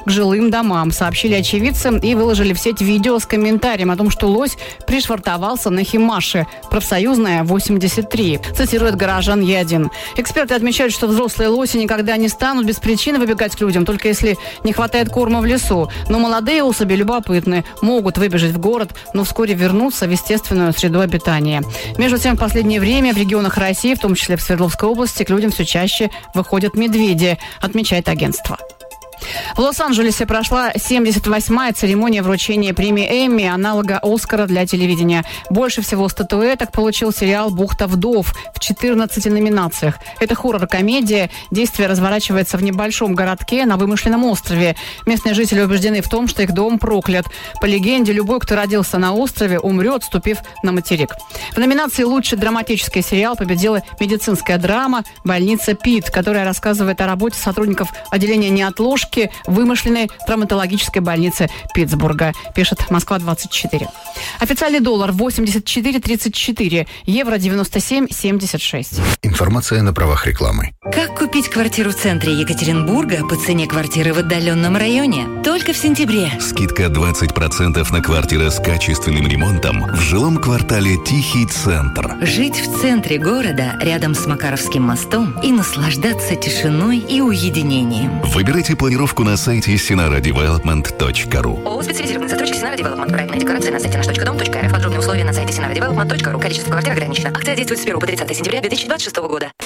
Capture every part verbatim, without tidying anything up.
к жилым домам, сообщили очевидцы и выложили в сеть видео с комментарием о том, что лось пришвартовался на Химаше, профсоюзная восемьдесят три. Цитирует горожан Е один. Эксперты отмечают, что взрослые лоси никогда не станут без причины выбегать к людям, только если не хватает корма в лесу. Но молодые особи любопытны, могут выбежать в город, но вскоре вернуться в естественную среду обитания. Между тем, в последнее время в регионах России, в том числе в Свердловской области, к людям все чаще выходят медведи, отмечает агентство. В Лос-Анджелесе прошла семьдесят восьмая церемония вручения премии Эмми, аналога Оскара для телевидения. Больше всего статуэток получил сериал «Бухта вдов» в четырнадцати номинациях. Это хоррор-комедия. Действие разворачивается в небольшом городке на вымышленном острове. Местные жители убеждены в том, что их дом проклят. По легенде, любой, кто родился на острове, умрет, ступив на материк. В номинации «Лучший драматический сериал» победила медицинская драма «Больница Пит», которая рассказывает о работе сотрудников отделения неотложки вымышленной травматологической больницы Питтсбурга, пишет Москва двадцать четыре. Официальный доллар восемьдесят четыре тридцать четыре, евро девяносто семь семьдесят шесть. Информация на правах рекламы. Как купить квартиру в центре Екатеринбурга по цене квартиры в отдаленном районе? Только в сентябре. Скидка двадцать процентов на квартиры с качественным ремонтом в жилом квартале «Тихий центр». Жить в центре города, рядом с Макаровским мостом, и наслаждаться тишиной и уединением. Выбирайте планировку на сайте синара девелопмент точка ру. ООО «Специализированный застройщик Синара Девелопмент». Проектная декорация на сайте наш точка дом точка эр эф. Подробные условия на сайте синара девелопмент точка ру. Количество квартир ограничено. Акция действует с первого по тридцатое сентября две тысячи двадцать шестого года.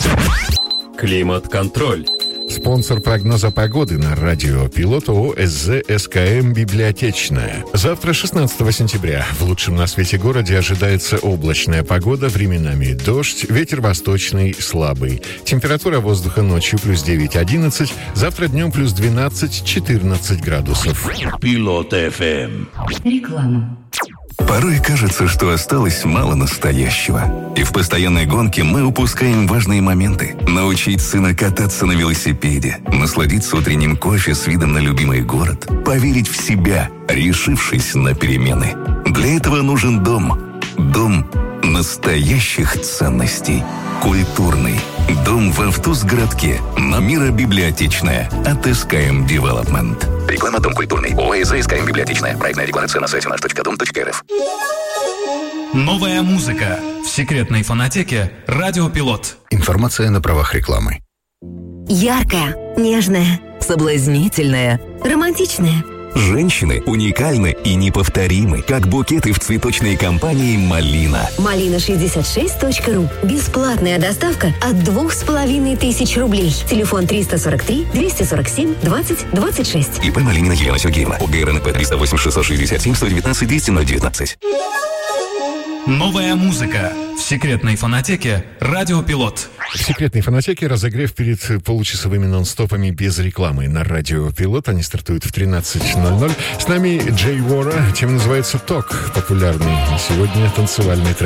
Климат-контроль. Спонсор прогноза погоды на радио «Пилот» ООО «СЗ СКМ Библиотечная». Завтра, шестнадцатого сентября, в лучшем на свете городе ожидается облачная погода, временами дождь, ветер восточный слабый. Температура воздуха ночью плюс девять одиннадцать, завтра днем плюс двенадцать четырнадцать градусов. Пилот эф эм. Реклама. Порой кажется, что осталось мало настоящего. И в постоянной гонке мы упускаем важные моменты. Научить сына кататься на велосипеде, насладиться утренним кофе с видом на любимый город, поверить в себя, решившись на перемены. Для этого нужен дом. Дом настоящих ценностей. Культурный. Дом в Автузгородке. На Мира Библиотечная. От эс ка эм Development. Реклама «Дом культурный». ООО «СКМ Библиотечная». Проектная декларация на сайте наш точка дом точка эр эф. Новая музыка в секретной фонотеке «Радио Пилот». Информация на правах рекламы. Яркая, нежная, соблазнительная, романтичная. Женщины уникальны и неповторимы, как букеты в цветочной компании «Малина». малина шестьдесят шесть точка ру. Бесплатная доставка от двух с половиной тысяч рублей. Телефон триста сорок три двести сорок семь двадцать двадцать шесть. ИП Малинина Елена Сергеевна. ОГРНП триста восемь шестьсот шестьдесят семь сто девятнадцать двести ноль девятнадцать. Новая музыка в секретной фонотеке «Радио Пилот». В секретной фонотеке разогрев перед получасовыми нон-стопами без рекламы на радио «Пилот». Они стартуют в тринадцать ноль ноль. С нами Джей Вора. Тема называется «Ток». Популярный сегодня танцевальный трек.